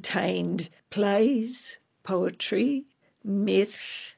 contained plays, poetry, myth,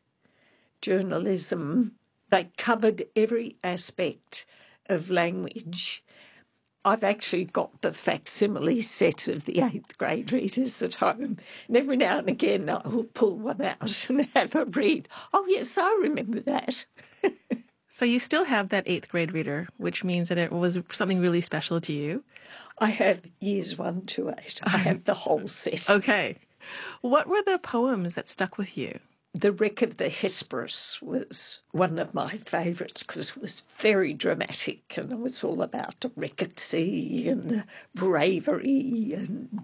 journalism. They covered every aspect of language. I've actually got the facsimile set of the 8th grade readers at home. And every now and again I'll pull one out and have a read. Oh, yes, I remember that. So you still have that 8th grade reader, which means that it was something really special to you. I have years 1 to 8. I have the whole set. Okay. What were the poems that stuck with you? The Wreck of the Hesperus was one of my favourites because it was very dramatic and it was all about the wreck at sea and the bravery.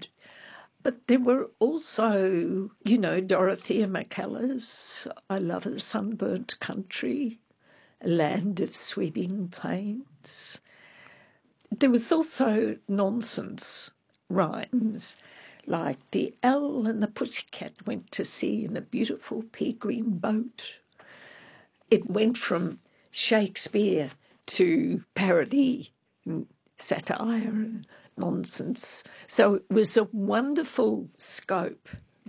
But there were also, Dorothea Mackellar's I Love a Sunburnt Country, A Land of Sweeping Plains. There was also nonsense rhymes, like the owl and the pussycat went to sea in a beautiful pea green boat. It went from Shakespeare to parody and satire and nonsense. So it was a wonderful scope,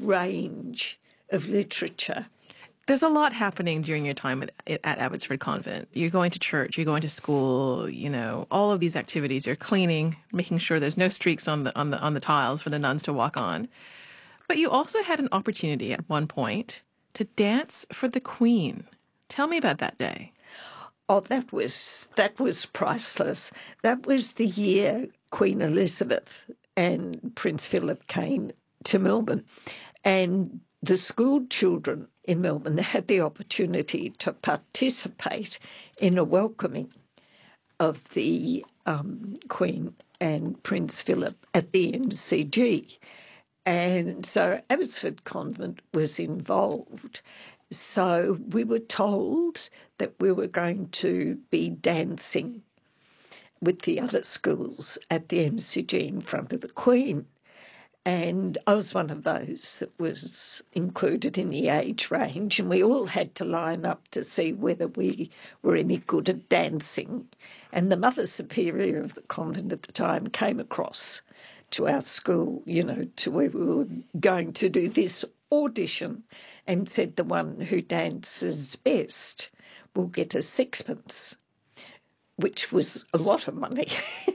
range of literature. There's a lot happening during your time at Abbotsford Convent. You're going to church, you're going to school, all of these activities. You're cleaning, making sure there's no streaks on the tiles for the nuns to walk on. But you also had an opportunity at one point to dance for the Queen. Tell me about that day. Oh, that was priceless. That was the year Queen Elizabeth and Prince Philip came to Melbourne, and the school children in Melbourne had the opportunity to participate in a welcoming of the Queen and Prince Philip at the MCG. And so Abbotsford Convent was involved. So we were told that we were going to be dancing with the other schools at the MCG in front of the Queen. And I was one of those that was included in the age range, and we all had to line up to see whether we were any good at dancing. And the Mother Superior of the convent at the time came across to our school, to where we were going to do this audition, and said the one who dances best will get a sixpence, which was a lot of money.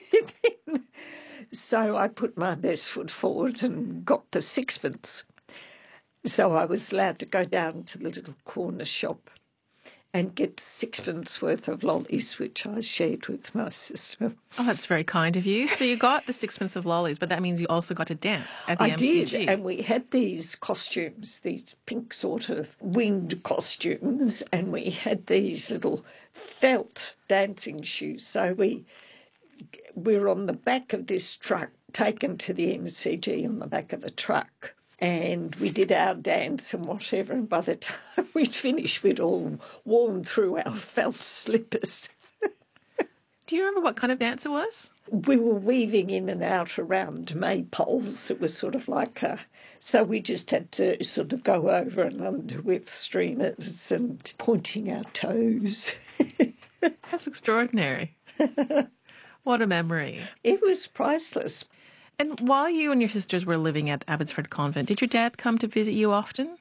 So I put my best foot forward and got the sixpence. So I was allowed to go down to the little corner shop and get sixpence worth of lollies, which I shared with my sister. Oh, that's very kind of you. So you got the sixpence of lollies, but that means you also got to dance at the MCG. I did, and we had these costumes, these pink sort of winged costumes, and we had these little felt dancing shoes. So we were on the back of this truck, taken to the MCG on the back of the truck, and we did our dance and whatever, and by the time we'd finished, we'd all worn through our felt slippers. Do you remember what kind of dance it was? We were weaving in and out around maypoles. It was sort of like so we just had to sort of go over and under with streamers and pointing our toes. That's extraordinary. What a memory. It was priceless. And while you and your sisters were living at Abbotsford Convent, did your dad come to visit you often?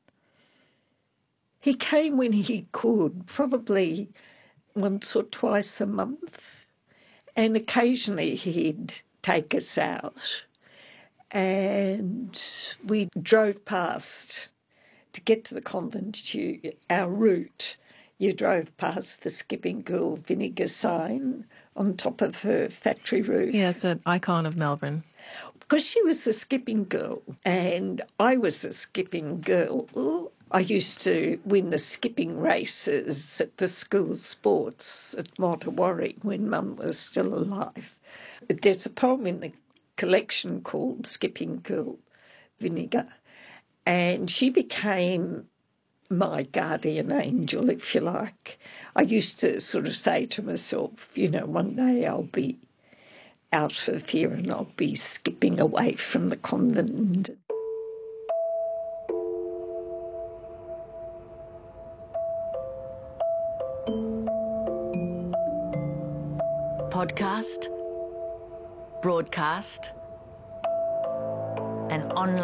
He came when he could, probably once or twice a month. And occasionally he'd take us out. And we drove past to get to the convent. Our route, you drove past the Skipping Girl vinegar sign on top of her factory roof. Yeah, it's an icon of Melbourne. Because she was a skipping girl and I was a skipping girl, I used to win the skipping races at the school sports at Montawari when Mum was still alive. There's a poem in the collection called Skipping Girl Vinegar, and she became my guardian angel, if you like. I used to sort of say to myself, one day I'll be out of here and I'll be skipping away from the convent. Podcast, broadcast, and online.